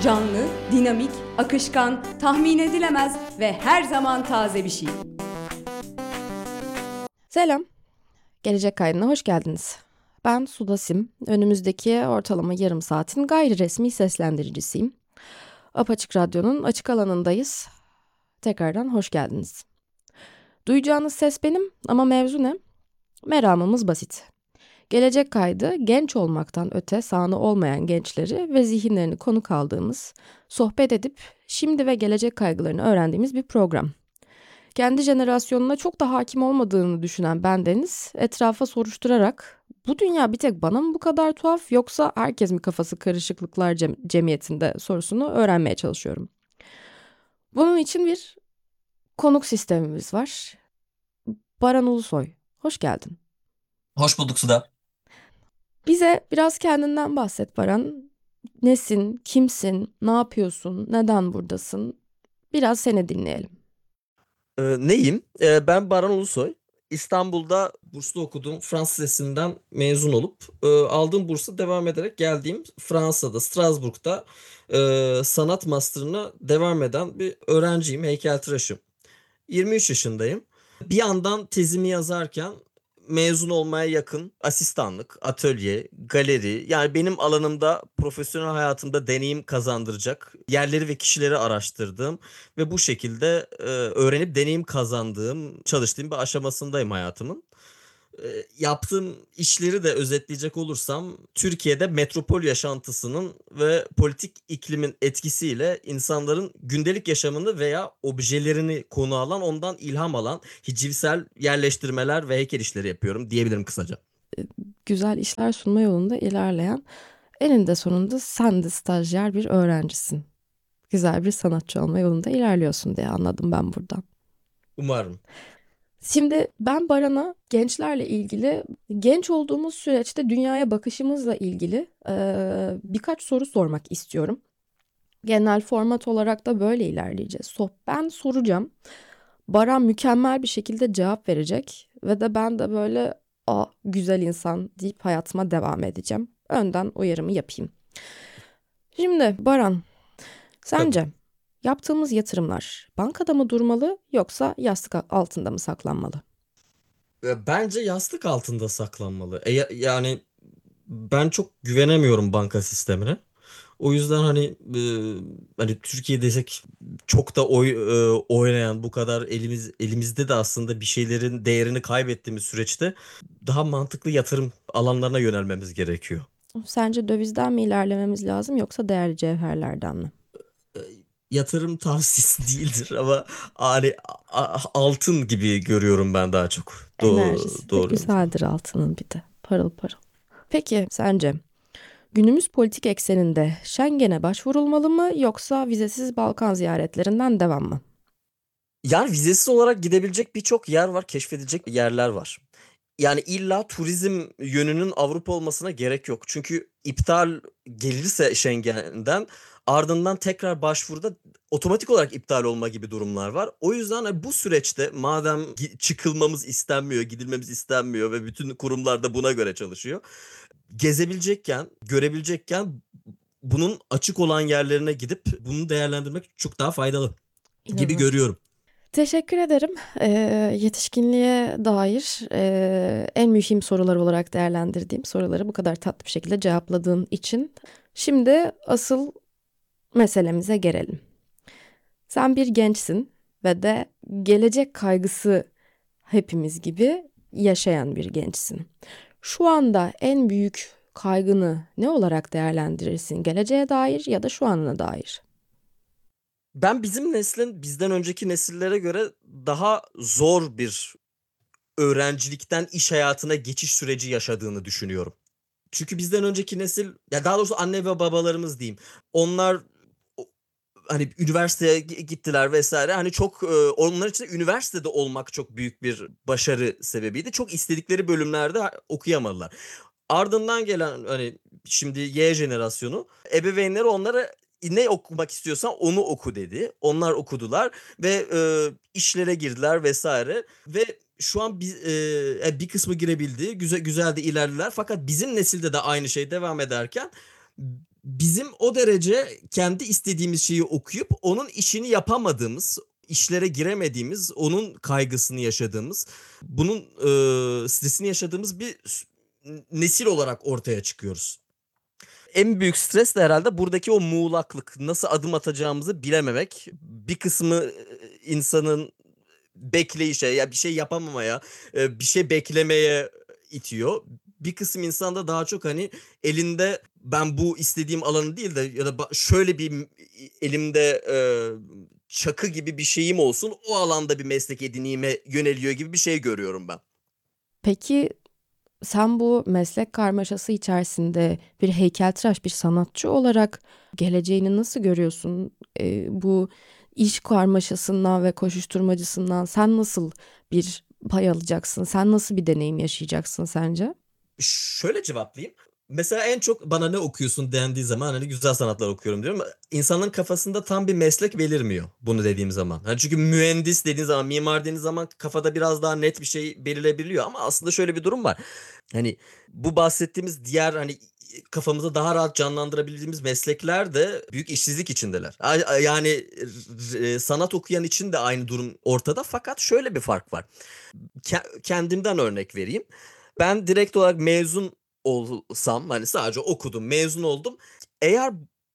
Canlı, dinamik, akışkan, tahmin edilemez ve her zaman taze bir şey. Selam, Gelecek Kaydı'na hoş geldiniz. Ben Sudasim, önümüzdeki ortalama yarım saatin gayri resmi seslendiricisiyim. Apaçık Radyo'nun açık alanındayız. Tekrardan hoş geldiniz. Duyacağınız ses benim ama mevzu ne? Meramımız basit. Gelecek Kaydı, genç olmaktan öte sahanı olmayan gençleri ve zihinlerini konuk aldığımız, sohbet edip şimdi ve gelecek kaygılarını öğrendiğimiz bir program. Kendi jenerasyonuna çok da hakim olmadığını düşünen bendeniz etrafa soruşturarak bu dünya bir tek bana mı bu kadar tuhaf yoksa herkes mi kafası karışıklıklar cemiyetinde sorusunu öğrenmeye çalışıyorum. Bunun için bir konuk sistemimiz var. Baran Ulusoy, hoş geldin. Hoş bulduk Suda. Bize biraz kendinden bahset Baran. Nesin, kimsin, ne yapıyorsun, neden buradasın? Biraz seni dinleyelim. Neyim? Ben Baran Ulusoy. İstanbul'da burslu okudum. Fransız Lisesi'nden mezun olup aldığım bursa devam ederek geldiğim Fransa'da, Strasbourg'da sanat master'ına devam eden bir öğrenciyim, heykeltıraşım. 23 yaşındayım. Bir yandan tezimi yazarken mezun olmaya yakın asistanlık, atölye, galeri, yani benim alanımda profesyonel hayatımda deneyim kazandıracak yerleri ve kişileri araştırdığım ve bu şekilde öğrenip deneyim kazandığım, çalıştığım bir aşamasındayım hayatımın. Yaptığım işleri de özetleyecek olursam Türkiye'de metropol yaşantısının ve politik iklimin etkisiyle insanların gündelik yaşamını veya objelerini konu alan, ondan ilham alan hicivsel yerleştirmeler ve heykel işleri yapıyorum diyebilirim kısaca. Güzel işler sunma yolunda ilerleyen, eninde sonunda sen de stajyer bir öğrencisin. Güzel bir sanatçı olma yolunda ilerliyorsun diye anladım ben buradan. Umarım. Şimdi ben Baran'a gençlerle ilgili, genç olduğumuz süreçte dünyaya bakışımızla ilgili birkaç soru sormak istiyorum. Genel format olarak da böyle ilerleyeceğiz. Ben soracağım. Baran mükemmel bir şekilde cevap verecek ve de ben de böyle güzel insan deyip hayatıma devam edeceğim. Önden uyarımı yapayım. Şimdi Baran, Tabii. sence yaptığımız yatırımlar bankada mı durmalı yoksa yastık altında mı saklanmalı? Bence yastık altında saklanmalı. Yani ben çok güvenemiyorum banka sistemine. O yüzden hani Türkiye desek çok da oynayan, bu kadar elimizde de aslında bir şeylerin değerini kaybettiğimiz süreçte daha mantıklı yatırım alanlarına yönelmemiz gerekiyor. Sence dövizden mi ilerlememiz lazım yoksa değerli cevherlerden mi? E, Yatırım tavsiyesi değildir ama hani altın gibi görüyorum ben daha çok. Enerjisi de Doğru. güzeldir altının bir de. Parıl parıl. Peki sence günümüz politik ekseninde Schengen'e başvurulmalı mı yoksa vizesiz Balkan ziyaretlerinden devam mı? Yani vizesiz olarak gidebilecek birçok yer var, keşfedilecek yerler var. Yani illa turizm yönünün Avrupa olmasına gerek yok. Çünkü iptal gelirse Schengen'den ardından tekrar başvuruda otomatik olarak iptal olma gibi durumlar var. O yüzden bu süreçte madem çıkılmamız istenmiyor, gidilmemiz istenmiyor ve bütün kurumlar da buna göre çalışıyor. Gezebilecekken, görebilecekken bunun açık olan yerlerine gidip bunu değerlendirmek çok daha faydalı gibi İnanılmaz. görüyorum. Teşekkür ederim. Yetişkinliğe dair en mühim sorular olarak değerlendirdiğim soruları bu kadar tatlı bir şekilde cevapladığın için. Şimdi asıl meselemize gelelim. Sen bir gençsin ve de gelecek kaygısı hepimiz gibi yaşayan bir gençsin. Şu anda en büyük kaygını ne olarak değerlendirirsin? Geleceğe dair ya da şu anına dair. Ben bizim neslin bizden önceki nesillere göre daha zor bir öğrencilikten iş hayatına geçiş süreci yaşadığını düşünüyorum. Çünkü bizden önceki nesil, ya daha doğrusu anne ve babalarımız diyeyim. Onlar hani üniversiteye gittiler vesaire. Hani çok onlar için üniversitede olmak çok büyük bir başarı sebebiydi. Çok istedikleri bölümlerde okuyamadılar. Ardından gelen hani şimdi Y jenerasyonu ebeveynleri onlara ne okumak istiyorsan onu oku dedi. Onlar okudular ve işlere girdiler vesaire ve şu an bir kısmı girebildi. Güzel güzel de ilerlediler. Fakat bizim nesilde de aynı şey devam ederken bizim o derece kendi istediğimiz şeyi okuyup onun işini yapamadığımız, işlere giremediğimiz, onun kaygısını yaşadığımız, bunun stresini yaşadığımız bir nesil olarak ortaya çıkıyoruz. En büyük stres de herhalde buradaki o muğlaklık, nasıl adım atacağımızı bilememek. Bir kısmı insanın bekleyişe, ya bir şey yapamamaya, bir şey beklemeye itiyor. Bir kısım insan da daha çok hani elinde ben bu istediğim alanı değil de ya da şöyle bir elimde çakı gibi bir şeyim olsun, o alanda bir meslek edineyime yöneliyor gibi bir şey görüyorum ben. Peki sen bu meslek karmaşası içerisinde bir heykeltıraş, bir sanatçı olarak geleceğini nasıl görüyorsun? Bu iş karmaşasından ve koşuşturmacısından sen nasıl bir pay alacaksın? Sen nasıl bir deneyim yaşayacaksın sence? Şöyle cevaplayayım. Mesela en çok bana ne okuyorsun dendiği zaman hani güzel sanatlar okuyorum diyorum. İnsanın kafasında tam bir meslek belirmiyor bunu dediğim zaman. Hani çünkü mühendis dediğin zaman, mimar dediğin zaman kafada biraz daha net bir şey belirlebiliyor. Ama aslında şöyle bir durum var. Hani bu bahsettiğimiz diğer hani kafamızı daha rahat canlandırabildiğimiz meslekler de büyük işsizlik içindeler. Yani sanat okuyan için de aynı durum ortada. Fakat şöyle bir fark var. Kendimden örnek vereyim. Ben direkt olarak mezun olsam hani sadece okudum, mezun oldum. Eğer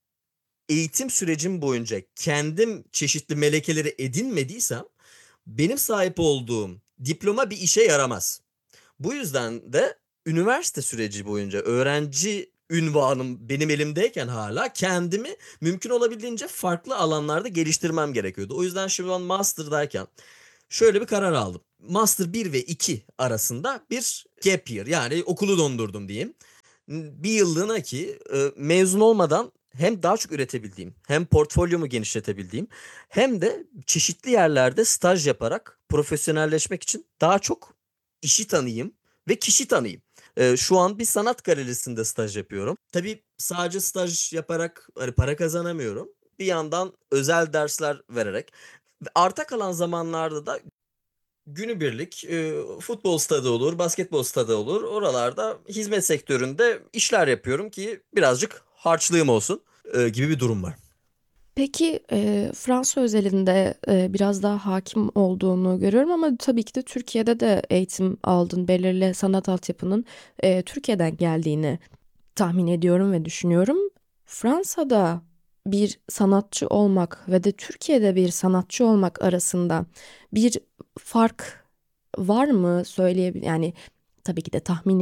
eğitim sürecim boyunca kendim çeşitli melekeleri edinmediysem benim sahip olduğum diploma bir işe yaramaz. Bu yüzden de üniversite süreci boyunca öğrenci ünvanım benim elimdeyken hala kendimi mümkün olabildiğince farklı alanlarda geliştirmem gerekiyordu. O yüzden şimdi ben master'dayken şöyle bir karar aldım. Master 1 ve 2 arasında bir gap year, yani okulu dondurdum diyeyim. Bir yıllığına ki mezun olmadan hem daha çok üretebildiğim, hem portfolyomu genişletebildiğim, hem de çeşitli yerlerde staj yaparak profesyonelleşmek için daha çok işi tanıyayım ve kişi tanıyayım. Şu an bir sanat galerisinde staj yapıyorum. Tabii sadece staj yaparak hani para kazanamıyorum. Bir yandan özel dersler vererek ve arta kalan zamanlarda da günübirlik futbol stadı olur, basketbol stadı olur. Oralarda hizmet sektöründe işler yapıyorum ki birazcık harçlığım olsun gibi bir durum var. Peki Fransa özelinde biraz daha hakim olduğunu görüyorum ama tabii ki de Türkiye'de de eğitim aldın. Belirli sanat altyapının Türkiye'den geldiğini tahmin ediyorum ve düşünüyorum. Fransa'da bir sanatçı olmak ve de Türkiye'de bir sanatçı olmak arasında bir fark var mı söyleyebilir? Yani tabii ki de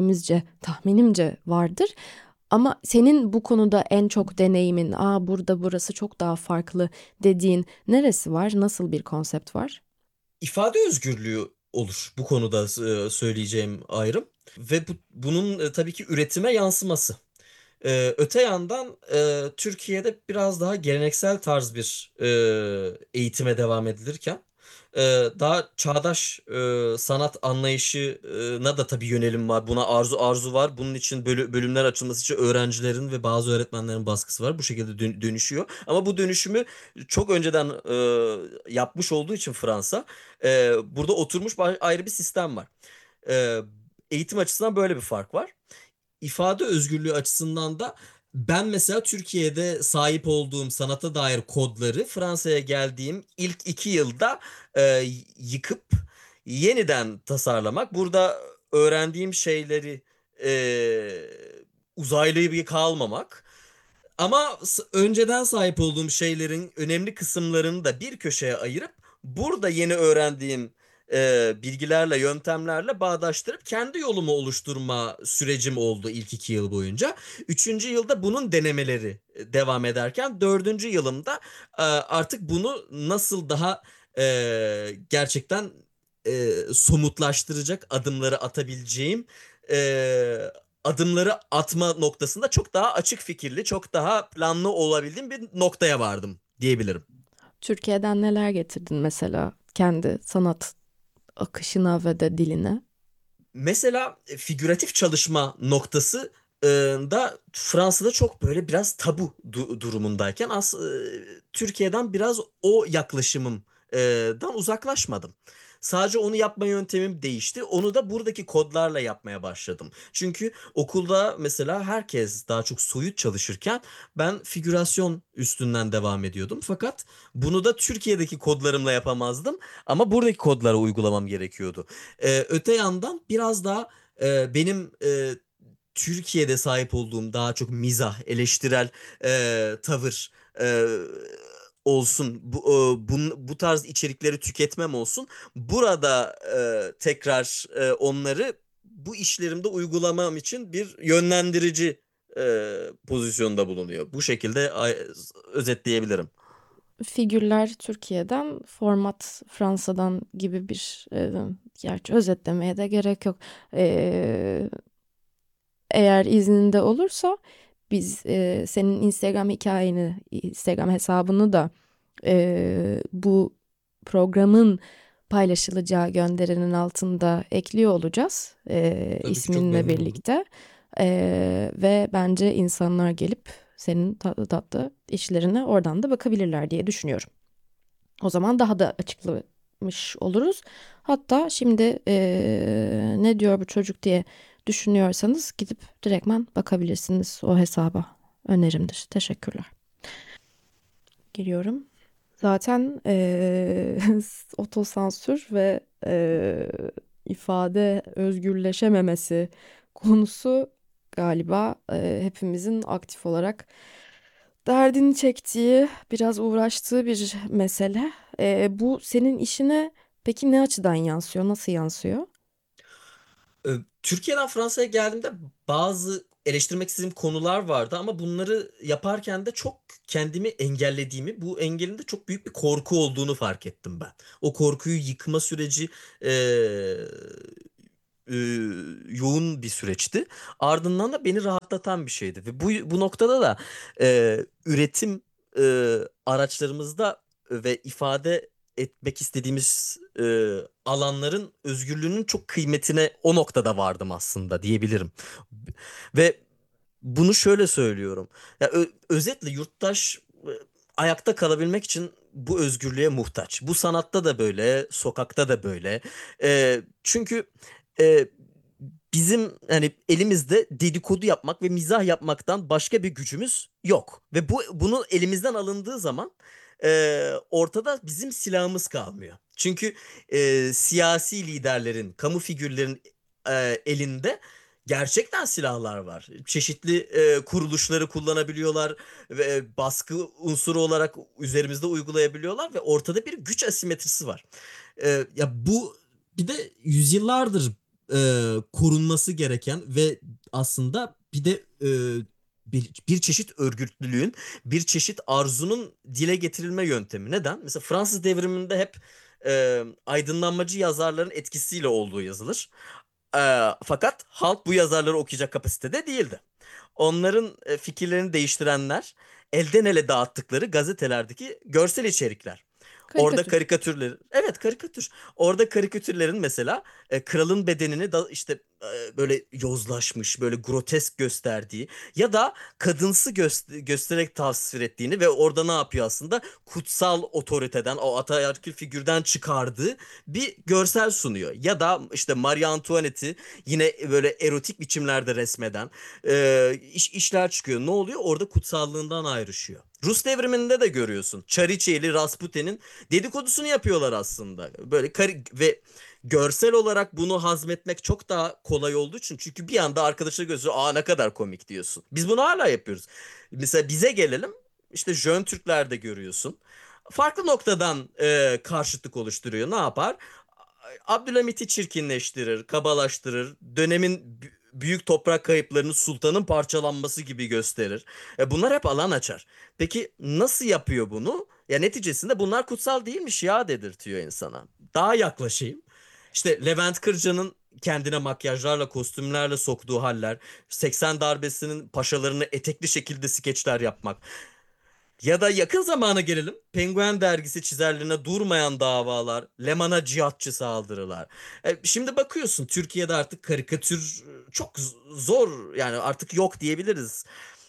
tahminimce vardır. Ama senin bu konuda en çok deneyimin, burada burası çok daha farklı dediğin neresi var? Nasıl bir konsept var? İfade özgürlüğü olur bu konuda söyleyeceğim ayrım ve bunun tabii ki üretime yansıması. Öte yandan Türkiye'de biraz daha geleneksel tarz bir eğitime devam edilirken daha çağdaş sanat anlayışına da tabii yönelim var. Buna arzu var. Bunun için bölümler açılması için öğrencilerin ve bazı öğretmenlerin baskısı var. Bu şekilde dönüşüyor. Ama bu dönüşümü çok önceden yapmış olduğu için Fransa burada oturmuş ayrı bir sistem var. E, Eğitim açısından böyle bir fark var. İfade özgürlüğü açısından da ben mesela Türkiye'de sahip olduğum sanata dair kodları Fransa'ya geldiğim ilk 2 yılda yıkıp yeniden tasarlamak. Burada öğrendiğim şeyleri e, uzaylı gibi kalmamak. Ama önceden sahip olduğum şeylerin önemli kısımlarını da bir köşeye ayırıp burada yeni öğrendiğim bilgilerle, yöntemlerle bağdaştırıp kendi yolumu oluşturma sürecim oldu ilk 2 yıl boyunca. Üçüncü yılda bunun denemeleri devam ederken dördüncü yılımda artık bunu nasıl daha gerçekten somutlaştıracak adımları atabileceğim e, adımları atma noktasında çok daha açık fikirli, çok daha planlı olabildiğim bir noktaya vardım diyebilirim. Türkiye'den neler getirdin mesela kendi sanat akışına ve de diline? Mesela figüratif çalışma noktası da Fransa'da çok böyle biraz tabu durumundayken Türkiye'den biraz o yaklaşımımdan uzaklaşmadım. Sadece onu yapma yöntemim değişti. Onu da buradaki kodlarla yapmaya başladım. Çünkü okulda mesela herkes daha çok soyut çalışırken ben figürasyon üstünden devam ediyordum. Fakat bunu da Türkiye'deki kodlarımla yapamazdım ama buradaki kodlara uygulamam gerekiyordu. Öte yandan biraz daha benim Türkiye'de sahip olduğum daha çok mizah, eleştirel tavır e, olsun. Bu tarz içerikleri tüketmem olsun. Burada tekrar onları bu işlerimde uygulamam için bir yönlendirici pozisyonda bulunuyor. Bu şekilde özetleyebilirim. Figürler Türkiye'den, format Fransa'dan gibi bir gerçi özetlemeye de gerek yok. E, Eğer izninde olursa biz senin Instagram hikayeni, Instagram hesabını da bu programın paylaşılacağı gönderinin altında ekliyor olacağız Tabii ki çok isminle memnun olurum. birlikte. Ve bence insanlar gelip senin tatlı tatlı işlerine oradan da bakabilirler diye düşünüyorum. O zaman daha da açıklamış oluruz. Hatta şimdi ne diyor bu çocuk diye düşünüyorsanız gidip direktmen bakabilirsiniz o hesaba. Önerimdir. Teşekkürler. Giriyorum. Zaten otosansür ve ifade özgürleşememesi konusu galiba hepimizin aktif olarak derdini çektiği, biraz uğraştığı bir mesele. Bu senin işine peki ne açıdan yansıyor, nasıl yansıyor? Türkiye'den Fransa'ya geldiğimde bazı eleştirmek istediğim konular vardı ama bunları yaparken de çok kendimi engellediğimi, bu engelin de çok büyük bir korku olduğunu fark ettim ben. O korkuyu yıkma süreci e, e, yoğun bir süreçti. Ardından da beni rahatlatan bir şeydi ve bu noktada da üretim araçlarımızda ve ifade etmek istediğimiz alanların özgürlüğünün çok kıymetine o noktada vardım aslında diyebilirim. Ve bunu şöyle söylüyorum. Ya özetle yurttaş ayakta kalabilmek için bu özgürlüğe muhtaç. Bu sanatta da böyle, sokakta da böyle. Çünkü e, bizim hani elimizde dedikodu yapmak ve mizah yapmaktan başka bir gücümüz yok. Ve bunu elimizden alındığı zaman ortada bizim silahımız kalmıyor. Çünkü siyasi liderlerin, kamu figürlerin elinde gerçekten silahlar var. Çeşitli kuruluşları kullanabiliyorlar ve baskı unsuru olarak üzerimizde uygulayabiliyorlar ve ortada bir güç asimetrisi var. Ya bu bir de yüzyıllardır korunması gereken ve aslında bir de bir çeşit örgütlülüğün, bir çeşit arzunun dile getirilme yöntemi. Neden? Mesela Fransız devriminde hep aydınlanmacı yazarların etkisiyle olduğu yazılır. Fakat halk bu yazarları okuyacak kapasitede değildi. Onların fikirlerini değiştirenler elden ele dağıttıkları gazetelerdeki görsel içerikler. Orada Karikatür. karikatürler. Evet, karikatür. Orada karikatürlerin mesela kralın bedenini da işte böyle yozlaşmış, böyle grotesk gösterdiği ya da kadınsı göstererek tasvir ettiğini ve orada ne yapıyor aslında? Kutsal otoriteden, o ataerkil figürden çıkardığı bir görsel sunuyor. Ya da işte Marie Antoinette'i yine böyle erotik biçimlerde resmeden işler çıkıyor. Ne oluyor? Orada kutsallığından ayrışıyor. Rus devriminde de görüyorsun. Çariçeli, Rasputin'in dedikodusunu yapıyorlar aslında. Böyle ve görsel olarak bunu hazmetmek çok daha kolay olduğu için. Çünkü bir anda arkadaşına gözü ne kadar komik diyorsun. Biz bunu hala yapıyoruz. Mesela bize gelelim. İşte Jön Türklerde görüyorsun. Farklı noktadan karşıtlık oluşturuyor. Ne yapar? Abdülhamit'i çirkinleştirir, kabalaştırır. Dönemin büyük toprak kayıplarını sultanın parçalanması gibi gösterir. Bunlar hep alan açar. Peki nasıl yapıyor bunu? Ya neticesinde bunlar kutsal değilmiş ya dedirtiyor insana. Daha yaklaşayım. İşte Levent Kırca'nın kendine makyajlarla, kostümlerle soktuğu haller, 80 darbesinin paşalarını etekli şekilde skeçler yapmak. Ya da yakın zamana gelelim. Penguen dergisi çizerlerine durmayan davalar, Leman'a cihatçı saldırılar. Şimdi bakıyorsun Türkiye'de artık karikatür çok zor, yani artık yok diyebiliriz.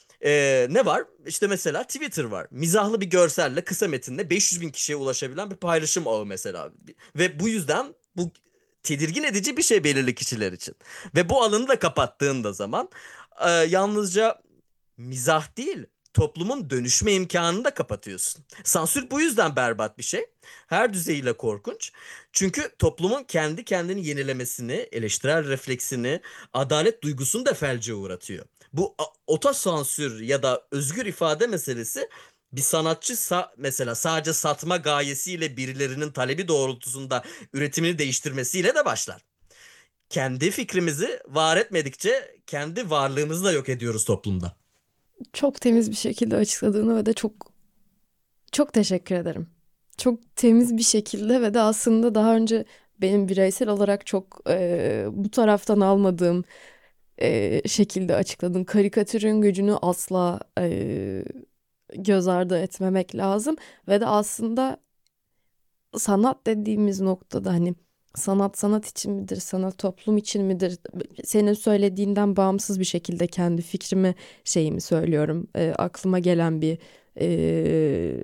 Ne var? İşte mesela Twitter var. Mizahlı bir görselle, kısa metinle 500 bin kişiye ulaşabilen bir paylaşım ağı mesela. Ve bu yüzden Bu tedirgin edici bir şey belirli kişiler için. Ve bu alanı da kapattığında zaman yalnızca mizah değil, toplumun dönüşme imkanını da kapatıyorsun. Sansür bu yüzden berbat bir şey. Her düzeyiyle korkunç. Çünkü toplumun kendi kendini yenilemesini, eleştirel refleksini, adalet duygusunu da felce uğratıyor. Bu otosansür ya da özgür ifade meselesi bir sanatçı mesela sadece satma gayesiyle birilerinin talebi doğrultusunda üretimini değiştirmesiyle de başlar. Kendi fikrimizi var etmedikçe kendi varlığımızı da yok ediyoruz toplumda. Çok temiz bir şekilde açıkladığını ve de çok çok teşekkür ederim. Çok temiz bir şekilde ve de aslında daha önce benim bireysel olarak çok bu taraftan almadığım şekilde açıkladın. Karikatürün gücünü asla göz ardı etmemek lazım ve de aslında sanat dediğimiz noktada hani sanat sanat için midir, sanat toplum için midir? Senin söylediğinden bağımsız bir şekilde kendi fikrimi şeyimi söylüyorum. Aklıma gelen bir e,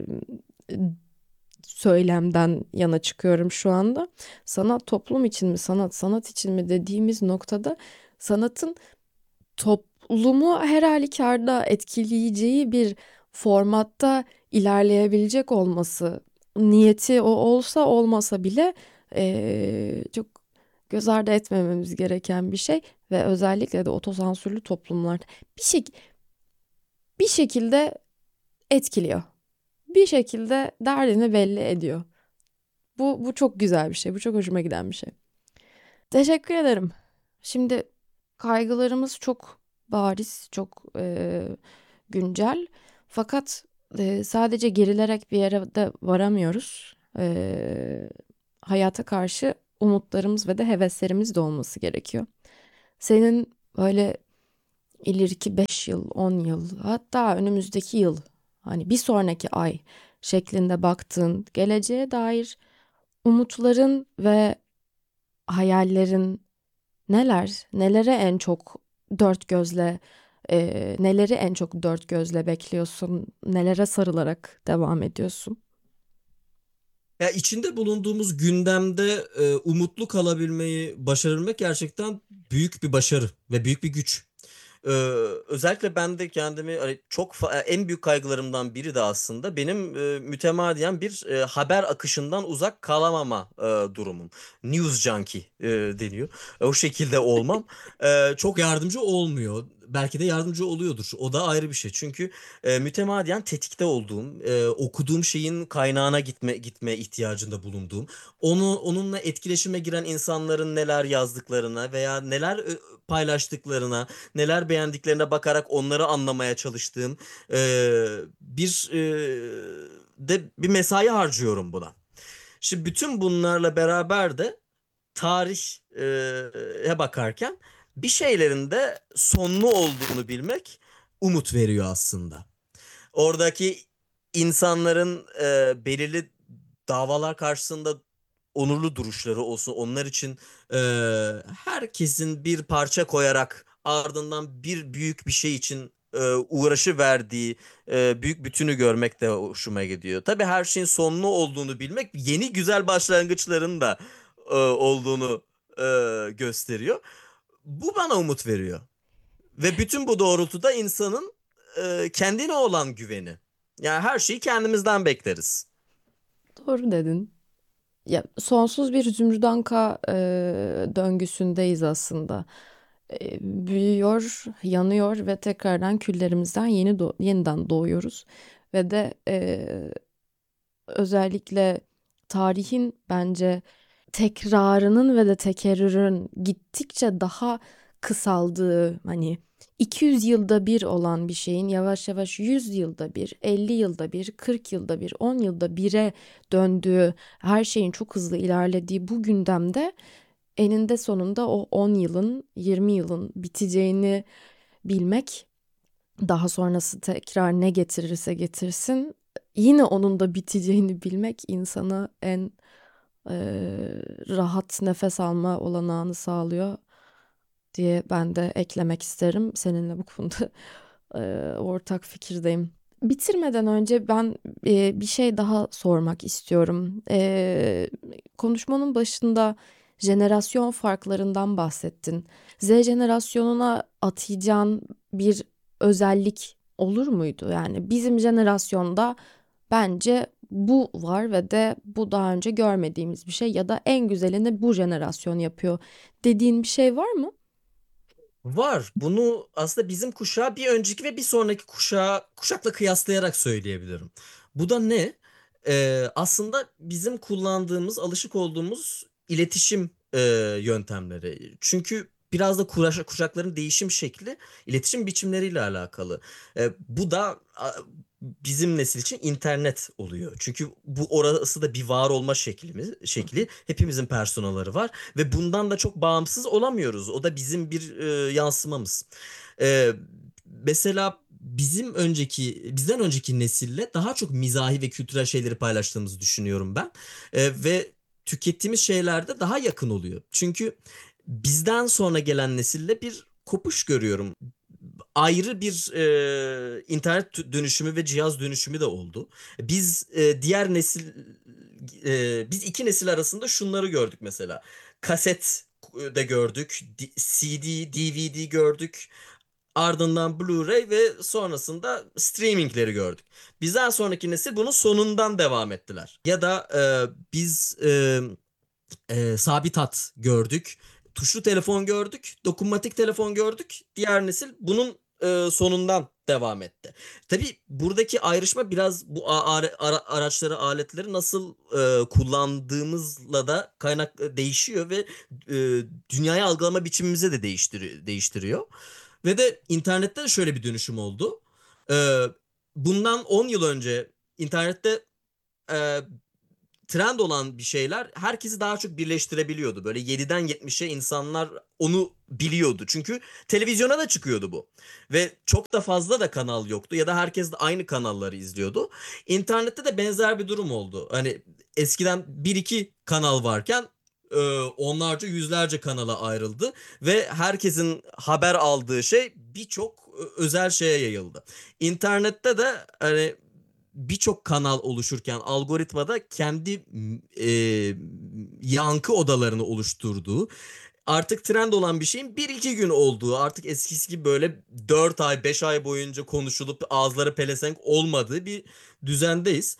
söylemden yana çıkıyorum şu anda. Sanat toplum için mi, sanat sanat için mi dediğimiz noktada sanatın toplumu her halükarda etkileyeceği bir formatta ilerleyebilecek olması, niyeti o olsa olmasa bile çok göz ardı etmememiz gereken bir şey ve özellikle de otosansürlü toplumlarda bir şey bir şekilde etkiliyor. Bir şekilde derdini belli ediyor. Bu çok güzel bir şey. Bu çok hoşuma giden bir şey. Teşekkür ederim. Şimdi kaygılarımız çok bariz, çok güncel. Fakat sadece gerilerek bir yere de varamıyoruz. Hayata karşı umutlarımız ve de heveslerimiz de olması gerekiyor. Senin böyle ileriki 5 yıl, 10 yıl, hatta önümüzdeki yıl, hani bir sonraki ay şeklinde baktığın geleceğe dair umutların ve hayallerin neler? Nelere en çok dört gözle, neleri en çok dört gözle bekliyorsun? Nelere sarılarak devam ediyorsun? Ya içinde bulunduğumuz gündemde umutlu kalabilmeyi başarabilmek gerçekten büyük bir başarı ve büyük bir güç. Ee, Özellikle ben de kendimi hani en büyük kaygılarımdan biri de aslında benim mütemadiyen bir haber akışından uzak kalamama durumum. News junkie deniyor. O şekilde olmam çok yardımcı olmuyor. Belki de yardımcı oluyordur. O da ayrı bir şey. Çünkü mütemadiyen tetikte olduğum, okuduğum şeyin kaynağına gitme ihtiyacında bulunduğum, onunla etkileşime giren insanların neler yazdıklarına veya neler paylaştıklarına, neler beğendiklerine bakarak onları anlamaya çalıştığım bir mesai harcıyorum buna. Şimdi bütün bunlarla beraber de tarihe bakarken bir şeylerin de sonlu olduğunu bilmek umut veriyor aslında. Oradaki insanların belirli davalar karşısında onurlu duruşları olsun. Onlar için e, herkesin bir parça koyarak ardından bir büyük bir şey için uğraşı verdiği büyük bütünü görmek de hoşuma gidiyor. Tabii her şeyin sonlu olduğunu bilmek yeni güzel başlangıçların da olduğunu gösteriyor. Bu bana umut veriyor. Ve bütün bu doğrultuda insanın kendine olan güveni. Yani her şeyi kendimizden bekleriz. Doğru dedin. Ya sonsuz bir zümrüdanka döngüsündeyiz aslında. Büyüyor, yanıyor ve tekrardan küllerimizden yeniden doğuyoruz. Ve de özellikle tarihin bence tekrarının ve de tekerrürün gittikçe daha kısaldığı hani 200 yılda bir olan bir şeyin yavaş yavaş 100 yılda bir, 50 yılda bir, 40 yılda bir, 10 yılda bire döndüğü, her şeyin çok hızlı ilerlediği bu gündemde eninde sonunda o 10 yılın, 20 yılın biteceğini bilmek, daha sonrası tekrar ne getirirse getirsin yine onun da biteceğini bilmek insana en rahat nefes alma olanağını sağlıyor diye ben de eklemek isterim. Seninle bu konuda ortak fikirdeyim. Bitirmeden önce ben bir şey daha sormak istiyorum. Konuşmanın başında jenerasyon farklarından bahsettin. Z jenerasyonuna atayacağın bir özellik olur muydu? Yani bizim jenerasyonda bence bu var ve de bu daha önce görmediğimiz bir şey ya da en güzelini bu jenerasyon yapıyor dediğin bir şey var mı? Var. Bunu aslında bizim kuşağı bir önceki ve bir sonraki kuşakla kıyaslayarak söyleyebilirim. Bu da ne? Aslında bizim kullandığımız, alışık olduğumuz iletişim yöntemleri. Çünkü biraz da kuşakların değişim şekli iletişim biçimleriyle alakalı. Bu da bizim nesil için internet oluyor. Çünkü bu orası da bir var olma şekli. Hepimizin personaları var ve bundan da çok bağımsız olamıyoruz. O da bizim bir yansımamız. E, Mesela bizden önceki nesille daha çok mizahi ve kültürel şeyleri paylaştığımızı düşünüyorum ben. Ve tükettiğimiz şeylerde daha yakın oluyor. Çünkü bizden sonra gelen nesille bir kopuş görüyorum. Ayrı bir internet dönüşümü ve cihaz dönüşümü de oldu. Biz iki nesil arasında şunları gördük mesela. Kaset de gördük, CD, DVD gördük. Ardından Blu-ray ve sonrasında streamingleri gördük. Bizden sonraki nesil bunun sonundan devam ettiler. Ya da biz sabit hat gördük. Tuşlu telefon gördük. Dokunmatik telefon gördük. Diğer nesil bunun sonundan devam etti. Tabii buradaki ayrışma biraz bu araçları, aletleri nasıl kullandığımızla da değişiyor ve dünyayı algılama biçimimizi de değiştiriyor. Ve de internette de şöyle bir dönüşüm oldu. E, Bundan 10 yıl önce internette e, trend olan bir şeyler herkesi daha çok birleştirebiliyordu. Böyle 7'den 70'e insanlar onu biliyordu. Çünkü televizyona da çıkıyordu bu. Ve çok da fazla da kanal yoktu ya da herkes de aynı kanalları izliyordu. İnternette de benzer bir durum oldu. Hani eskiden bir iki kanal varken onlarca yüzlerce kanala ayrıldı ve herkesin haber aldığı şey birçok özel şeye yayıldı. İnternette de hani birçok kanal oluşurken algoritmada kendi e, yankı odalarını oluşturduğu, artık trend olan bir şeyin bir iki gün olduğu, artık eskisi gibi böyle 4 ay 5 ay boyunca konuşulup ağızları pelesenk olmadığı bir düzendeyiz.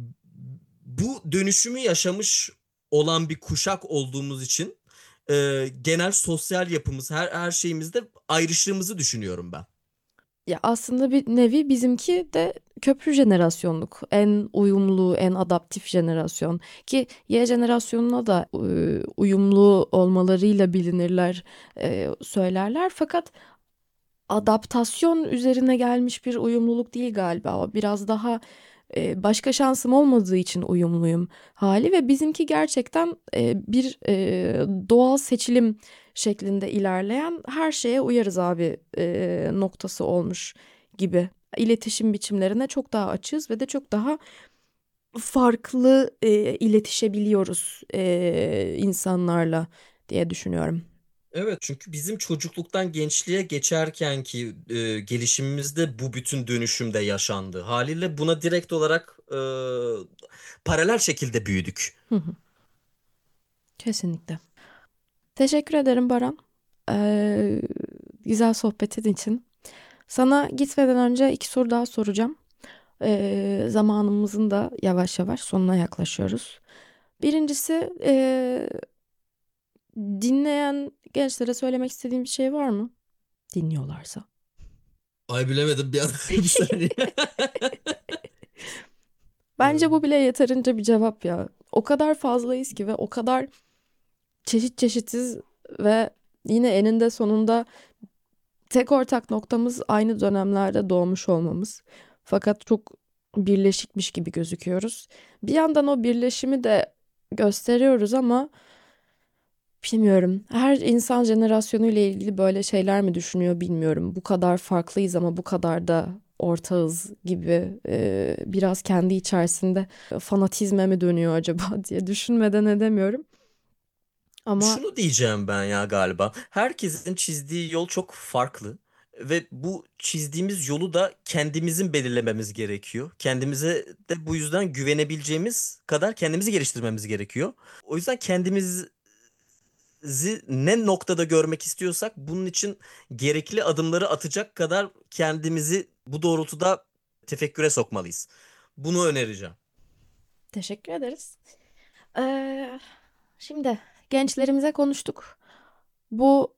Bu dönüşümü yaşamış olan bir kuşak olduğumuz için genel sosyal yapımız, her şeyimizde ayrıştığımızı düşünüyorum ben. Ya aslında bir nevi bizimki de köprü jenerasyonluk. En uyumlu, en adaptif jenerasyon. Ki Y jenerasyonuna da uyumlu olmalarıyla bilinirler, söylerler. Fakat adaptasyon üzerine gelmiş bir uyumluluk değil galiba. O biraz daha başka şansım olmadığı için uyumluyum hali ve bizimki gerçekten bir doğal seçilim şeklinde ilerleyen her şeye uyarız abi noktası olmuş gibi. İletişim biçimlerine çok daha açığız ve de çok daha farklı iletişebiliyoruz insanlarla diye düşünüyorum. Evet, çünkü bizim çocukluktan gençliğe geçerken ki gelişimimizde bu bütün dönüşümde yaşandı. Haliyle buna direkt olarak paralel şekilde büyüdük. Hı hı, kesinlikle. Teşekkür ederim Baran. Ee, Güzel sohbetin için. Sana gitmeden önce iki soru daha soracağım. Zamanımızın da yavaş yavaş sonuna yaklaşıyoruz. Birincisi dinleyen gençlere söylemek istediğim bir şey var mı? Dinliyorlarsa. Ay bilemedim bir an bir saniye. Bence bu bile yeterince bir cevap ya. O kadar fazlayız ki ve o kadar çeşit çeşitiz ve yine eninde sonunda tek ortak noktamız aynı dönemlerde doğmuş olmamız. Fakat çok birleşikmiş gibi gözüküyoruz. Bir yandan o birleşimi de gösteriyoruz ama bilmiyorum. Her insan jenerasyonu ile ilgili böyle şeyler mi düşünüyor bilmiyorum. Bu kadar farklıyız ama bu kadar da ortağız gibi biraz kendi içerisinde fanatizme mi dönüyor acaba diye düşünmeden edemiyorum. Ama Şunu diyeceğim ben ya galiba. Herkesin çizdiği yol çok farklı. Ve bu çizdiğimiz yolu da kendimizin belirlememiz gerekiyor. Kendimize de bu yüzden güvenebileceğimiz kadar kendimizi geliştirmemiz gerekiyor. O yüzden kendimiz ne noktada görmek istiyorsak bunun için gerekli adımları atacak kadar kendimizi bu doğrultuda tefekküre sokmalıyız. Bunu önereceğim. Teşekkür ederiz. Ee, Şimdi gençlerimize konuştuk. Bu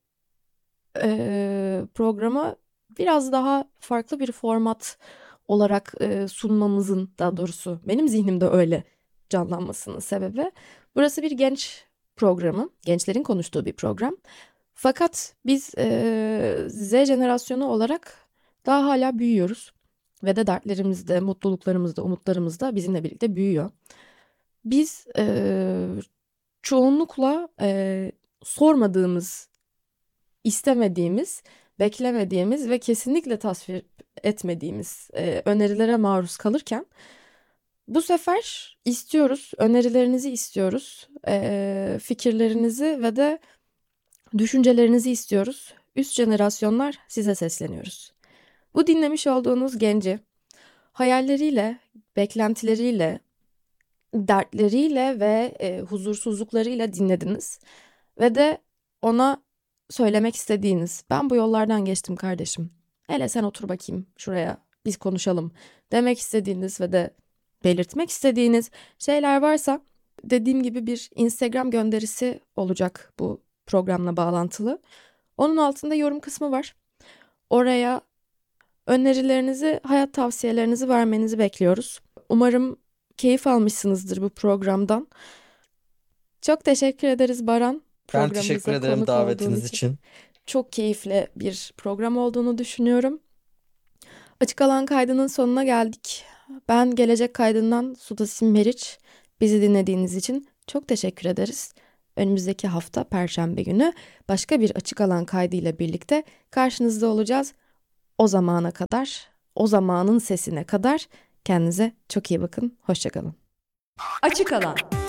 programı biraz daha farklı bir format olarak sunmamızın, daha doğrusu benim zihnimde öyle canlanmasının sebebi. Burası bir genç programı, gençlerin konuştuğu bir program. Fakat biz Z jenerasyonu olarak daha hala büyüyoruz. Ve de dertlerimiz de, mutluluklarımız da, umutlarımız da bizimle birlikte büyüyor. Biz çoğunlukla sormadığımız, istemediğimiz, beklemediğimiz ve kesinlikle tasvip etmediğimiz önerilere maruz kalırken bu sefer istiyoruz, önerilerinizi istiyoruz, fikirlerinizi ve de düşüncelerinizi istiyoruz. Üst jenerasyonlar, size sesleniyoruz. Bu dinlemiş olduğunuz genci hayalleriyle, beklentileriyle, dertleriyle ve huzursuzluklarıyla dinlediniz ve de ona söylemek istediğiniz, ben bu yollardan geçtim kardeşim, hele sen otur bakayım şuraya, biz konuşalım demek istediğiniz ve de belirtmek istediğiniz şeyler varsa, dediğim gibi bir Instagram gönderisi olacak bu programla bağlantılı. Onun altında yorum kısmı var. Oraya önerilerinizi, hayat tavsiyelerinizi vermenizi bekliyoruz. Umarım keyif almışsınızdır bu programdan. Çok teşekkür ederiz Baran, Ben teşekkür programımıza ederim konuk olduğun davetiniz için. için. Çok keyifli bir program olduğunu düşünüyorum. Açık Alan kaydının sonuna geldik. Ben Gelecek Kaydından Sudasim Meriç. Bizi dinlediğiniz için çok teşekkür ederiz. Önümüzdeki hafta Perşembe günü başka bir Açık Alan kaydı ile birlikte karşınızda olacağız. O zamana kadar, o zamanın sesine kadar kendinize çok iyi bakın. Hoşça kalın. Açık alan.